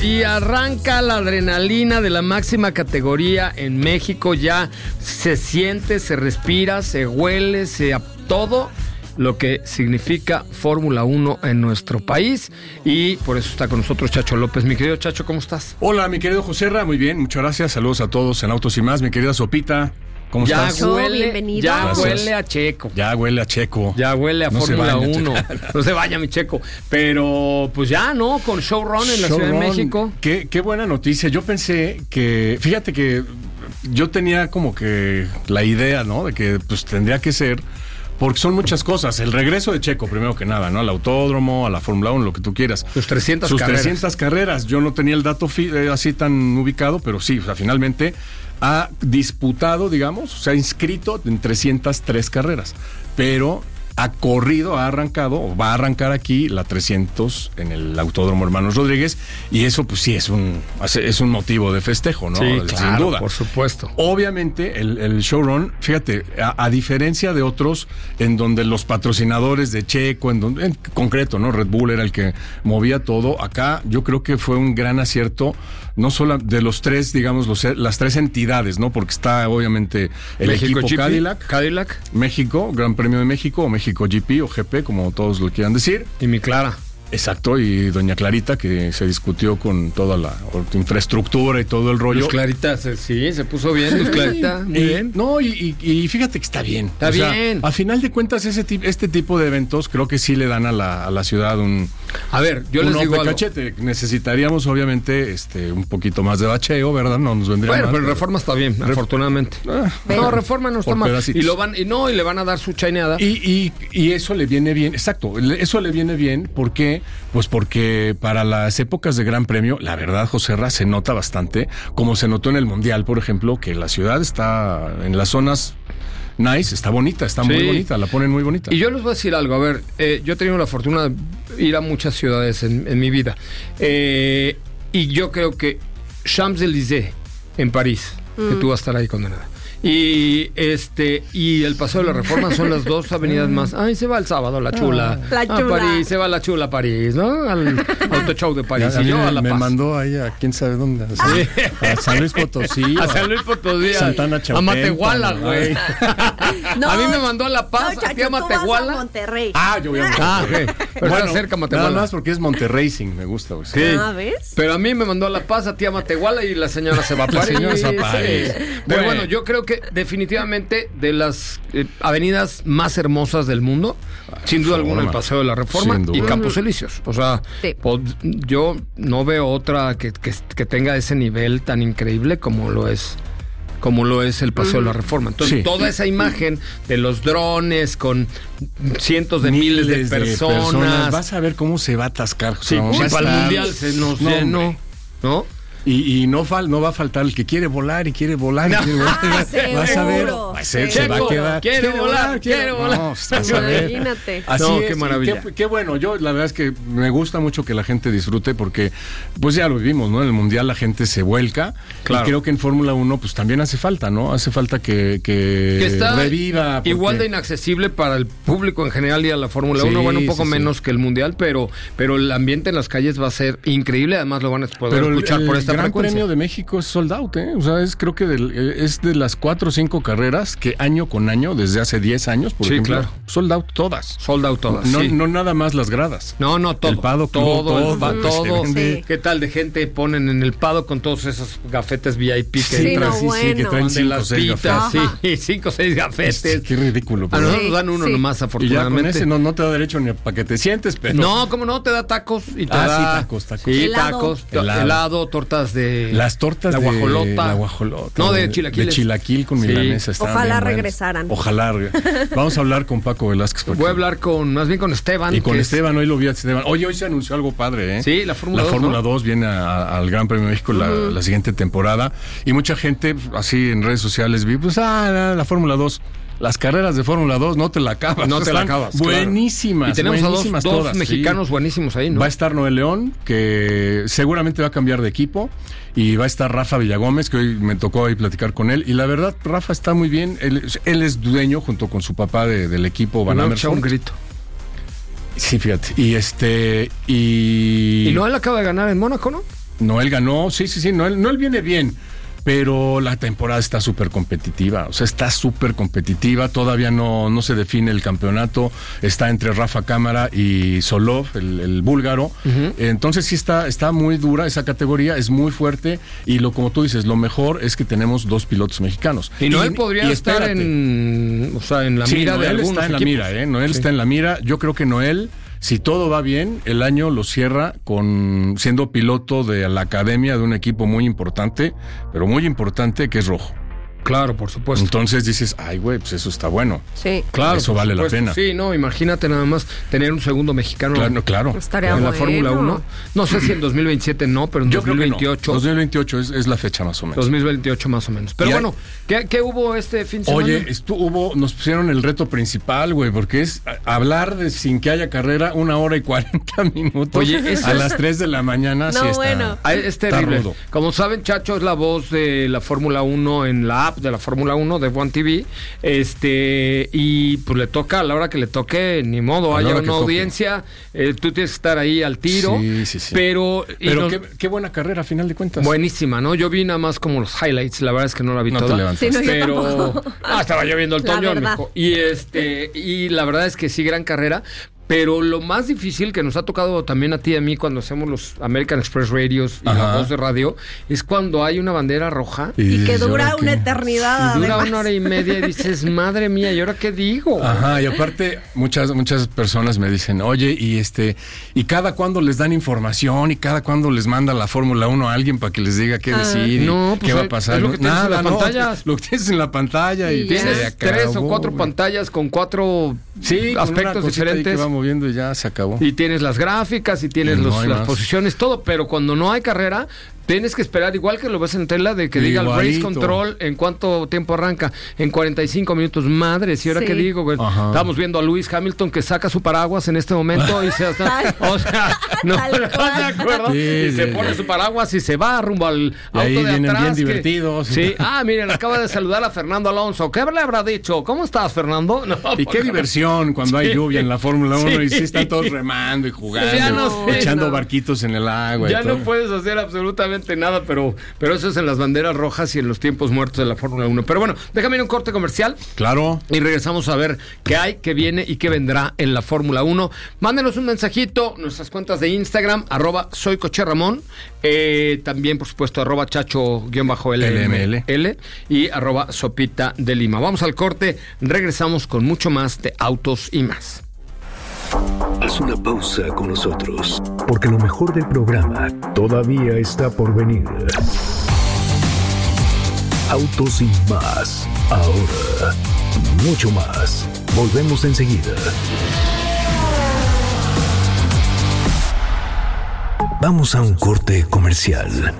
y arranca la adrenalina de la máxima categoría en México. Ya se siente, se respira, se huele, todo lo que significa Fórmula 1 en nuestro país. Y por eso está con nosotros Chacho López. Mi querido Chacho, ¿cómo estás? Hola, mi querido Joserra, muy bien, muchas gracias. Saludos a todos en Autos y Más. Mi querida Sopita, ¿cómo estás? Bienvenido. Ya huele a Checo. Ya huele a Checo. Ya huele a Fórmula 1. No se vaya, mi Checo. Pero pues ya, ¿no? Con showrun en la Ciudad de México. Qué buena noticia. Yo pensé que, fíjate que yo tenía como que la idea, ¿no? De que pues tendría que ser, porque son muchas cosas. El regreso de Checo, primero que nada, ¿no? Al autódromo, a la Fórmula 1, lo que tú quieras. Sus 300 carreras. Yo no tenía el dato así tan ubicado, pero sí, o sea, finalmente ha disputado, digamos, se ha inscrito en 303 carreras, pero ha corrido, ha arrancado, o va a arrancar aquí la 300 en el Autódromo Hermanos Rodríguez, y eso pues sí es un motivo de festejo, ¿no? Sí, claro, sin duda. Por supuesto. Obviamente el showrun, fíjate, a diferencia de otros en donde los patrocinadores de Checo, en concreto, ¿no? Red Bull era el que movía todo. Acá yo creo que fue un gran acierto, no solo de los tres, digamos, las tres entidades, ¿no? Porque está obviamente el México equipo GP, Cadillac, México, Gran Premio de México, o México GP o GP, como todos lo quieran decir. Y mi Clara. Exacto, y doña Clarita, que se discutió con toda la infraestructura y todo el rollo. Luz Clarita, sí, se puso bien, Luz Clarita, muy bien. No, y fíjate que está bien. Está bien. A final de cuentas, este tipo de eventos creo que sí le dan a la ciudad un... A ver, yo les digo algo. Cachete. Necesitaríamos, obviamente, un poquito más de bacheo, ¿verdad? No nos vendría mal. Bueno, pero Reforma está bien, afortunadamente. No, Reforma no está mal. Y le van a dar su chaineada. Y eso le viene bien, exacto, eso le viene bien porque para las épocas de Gran Premio, la verdad, Joserra, se nota bastante, como se notó en el Mundial, por ejemplo, que la ciudad está en las zonas nice, está bonita, está muy bonita, la ponen muy bonita. Y yo les voy a decir algo, a ver, yo he tenido la fortuna de ir a muchas ciudades en mi vida, y yo creo que Champs-Élysées en París, que tú vas a estar ahí condenada, y el Paseo de la Reforma son las dos avenidas más. Ay, se va el sábado la chula. La chula. A París, se va la chula a París, ¿no? Al Auto Show de París. Y yo a La Paz. Me mandó ahí a quién sabe dónde. A San Luis Potosí. A San Luis Potosí. Santana a Matehuala, güey. No, a mí me mandó a La Paz, no, a ti a Matehuala. Tú vas a Monterrey. Yo voy a Monterrey. Ok. Pero está cerca Matehuala. Nada más porque es Monterracing, me gusta. Güey. Sí. ¿Ves? Pero a mí me mandó a La Paz, a ti a Matehuala, y la señora se va a París. Pero bueno, yo creo que definitivamente de las avenidas más hermosas del mundo, sin duda alguna el Paseo de la Reforma y Campos Elíseos. O sea, yo no veo otra que tenga ese nivel tan increíble como lo es el Paseo de la Reforma. Entonces, toda esa imagen de los drones con cientos de miles de personas. Vas a ver cómo se va a atascar. Sí, para el Mundial se nos llenó, ¿no? Y no va a faltar el que quiere volar y quiere volar. No. Vas a ver. Se va a quedar. Quiere volar. No, vas a ver. Imagínate. Así es, qué maravilla. Qué bueno. Yo la verdad es que me gusta mucho que la gente disfrute porque pues ya lo vivimos, ¿no? En el Mundial la gente se vuelca. Claro. Y creo que en Fórmula 1 pues también hace falta, ¿no? Hace falta que está reviva. Porque... igual de inaccesible para el público en general y a la Fórmula 1. Bueno, un poco menos que el Mundial, pero el ambiente en las calles va a ser increíble. Además lo van a poder escuchar por esta Gran frecuencia. Premio de México es sold out, ¿eh? O sea, creo que es de las 4 o 5 carreras que año con año, desde hace 10 años, por ejemplo, claro. sold out todas. Sold out todas. No nada más las gradas. No, todo. El paddock, todo. Sí. ¿Qué tal de gente ponen en el paddock con todos esos gafetes VIP que que traen 5 o 6 gafetes. Sí, 5 o 6 gafetes. Qué ridículo. A nosotros nos dan uno nomás, afortunadamente. Y ya con ese no te da derecho ni para que te sientes, pero... No, ¿cómo no? Te da tacos y te da... tacos. Sí, tacos, helado, tortas de... Las tortas la guajolota. La guajolota. No, de chilaquiles. De chilaquil con milanesa. Ojalá regresaran. Ojalá. Vamos a hablar con Paco Velázquez. Voy a hablar más bien con Esteban. Y con Esteban, hoy lo vi a Esteban. Hoy se anunció algo padre, ¿eh? Sí, la Fórmula 2. La Fórmula 2 viene al Gran Premio de México la siguiente temporada. Y mucha gente, así en redes sociales, vi, la Fórmula 2. Las carreras de Fórmula 2 no te la acabas. No te la acabas. Buenísimas. Y tenemos buenísimas a dos mexicanos buenísimos ahí, ¿no? Va a estar Noé León, que seguramente va a cambiar de equipo. Y va a estar Rafa Villagómez, que hoy me tocó ahí platicar con él. Y la verdad, Rafa está muy bien. Él es dueño, junto con su papá, del equipo Van Amersfoort. Un grito. Sí, fíjate. Y no, él acaba de ganar en Mónaco, ¿no? Noel ganó, sí, Noel viene bien, pero la temporada está súper competitiva, o sea, está súper competitiva, todavía no se define el campeonato, está entre Rafa Cámara y Solov, el búlgaro, entonces sí está muy dura esa categoría, es muy fuerte, y como tú dices, lo mejor es que tenemos 2 pilotos mexicanos. Y Noel podría estar en la mira de algunos está en equipos. La mira, Noel está en la mira, yo creo que Noel, si todo va bien, el año lo cierra siendo piloto de la academia de un equipo muy importante, pero muy importante, que es Rojo. Claro, por supuesto. Entonces dices, ay, güey, pues eso está bueno. Sí. Claro, eso vale la pena. Sí, no, imagínate nada más tener un segundo mexicano claro. Estaría la Fórmula 1. No sé si en 2027 no, pero en 2028. 2028 es la fecha más o menos. 2028 más o menos. Pero bueno, ¿qué hubo este fin de semana? Oye, nos pusieron el reto principal, güey, porque es hablar sin que haya carrera 1 hora y 40 minutos. Oye, a las 3 de la mañana. No, sí está, bueno. Es terrible. Está rudo. Como saben, Chacho es la voz de la Fórmula 1 en la app de la Fórmula 1 de One TV, y pues le toca a la hora que le toque, ni modo, haya una audiencia, tú tienes que estar ahí al tiro. Sí. Pero qué buena carrera a final de cuentas. Buenísima, ¿no? Yo vi nada más como los highlights, la verdad es que no la vi toda. Sí, no, pero estaba lloviendo el toñón, mijo. Y la verdad es que sí, gran carrera. Pero lo más difícil que nos ha tocado también a ti y a mí cuando hacemos los American Express Radios y la voz de radio es cuando hay una bandera roja. Y que dura una eternidad. Y dura 1 hora y media y dices, madre mía, ¿y ahora qué digo? Ajá, y aparte muchas personas me dicen, oye, y cada cuándo les dan información y cada cuándo les manda la Fórmula 1 a alguien para que les diga qué decir y qué va a pasar. Es lo que tienes en las pantallas. Lo que tienes en la pantalla y tienes 3 o 4 pantallas con 4 aspectos diferentes. Moviendo y ya se acabó. Y tienes las gráficas y tienes las posiciones, todo, pero cuando no hay carrera, tienes que esperar, igual que lo ves en tela, de que diga el race control, en cuánto tiempo arranca, en 45 minutos, madre, ¿y ahora qué digo? Estamos viendo a Lewis Hamilton que saca su paraguas en este momento y se está, o sea, no de acuerdo, y se pone su paraguas y se va rumbo al auto de atrás. Bien divertidos. Sí, miren, acaba de saludar a Fernando Alonso, ¿qué le habrá dicho? ¿Cómo estás, Fernando? No, y qué diversión cuando hay lluvia en la Fórmula 1 y sí están todos remando y jugando, echando barquitos en el agua. Ya no puedes hacer absolutamente nada, pero eso es en las banderas rojas y en los tiempos muertos de la Fórmula 1. Pero bueno, déjame ir a un corte comercial. Claro. Y regresamos a ver qué hay, qué viene y qué vendrá en la Fórmula 1. Mándenos un mensajito, nuestras cuentas de Instagram, @soycocherramón, también, por supuesto, @chacho_LML y @sopita de Lima. Vamos al corte, regresamos con mucho más de Autos y Más. Haz una pausa con nosotros, porque lo mejor del programa todavía está por venir. Autos y Más. Ahora, mucho más. Volvemos enseguida. Vamos a un corte comercial.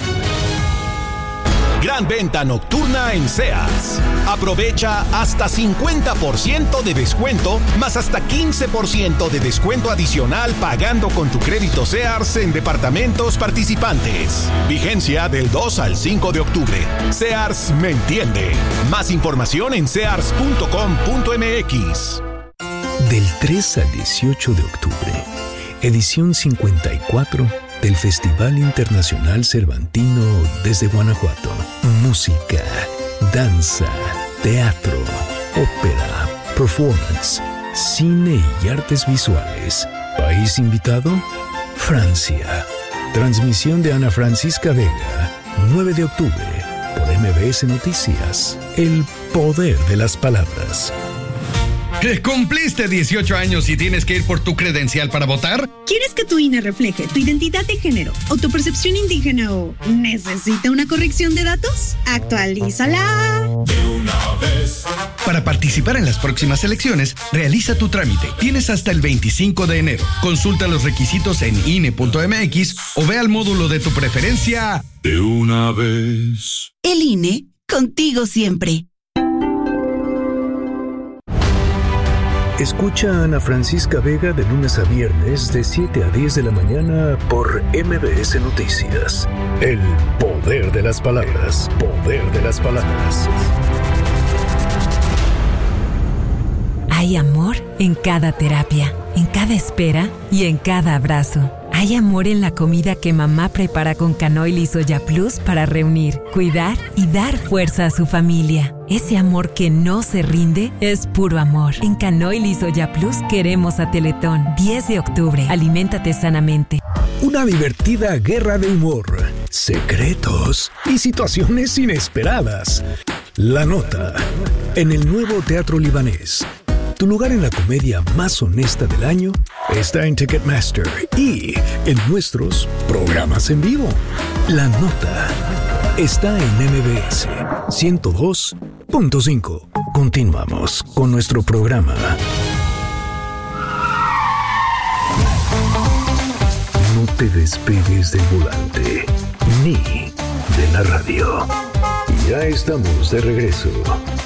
Gran venta nocturna en Sears. Aprovecha hasta 50% de descuento, más hasta 15% de descuento adicional pagando con tu crédito Sears en departamentos participantes. Vigencia del 2 al 5 de octubre. Sears me entiende. Más información en sears.com.mx. Del 3 al 18 de octubre, edición 54 del Festival Internacional Cervantino desde Guanajuato. Música, danza, teatro, ópera, performance, cine y artes visuales. ¿País invitado? Francia. Transmisión de Ana Francisca Vega, 9 de octubre, por MBS Noticias. El poder de las palabras. ¿Cumpliste 18 años y tienes que ir por tu credencial para votar? ¿Quieres que tu INE refleje tu identidad de género o tu percepción indígena o necesita una corrección de datos? ¡Actualízala! De una vez. Para participar en las próximas elecciones, realiza tu trámite. Tienes hasta el 25 de enero. Consulta los requisitos en INE.mx o ve al módulo de tu preferencia. De una vez. El INE, contigo siempre. Escucha a Ana Francisca Vega de lunes a viernes de 7 a 10 de la mañana por MBS Noticias. El poder de las palabras. Poder de las palabras. Hay amor en cada terapia, en cada espera y en cada abrazo. Hay Hay amor en la comida que mamá prepara con Canoil y Soya Plus para reunir, cuidar y dar fuerza a su familia. Ese amor que no se rinde es puro amor. En Canoil y Soya Plus queremos a Teletón. 10 de octubre. Aliméntate sanamente. Una divertida guerra de humor, secretos y situaciones inesperadas. La Nota, en el nuevo Teatro Libanés. Tu lugar en la comedia más honesta del año está en Ticketmaster y en nuestros programas en vivo. La Nota está en MBS 102.5. Continuamos con nuestro programa. No te despegues del volante ni de la radio. Ya estamos de regreso.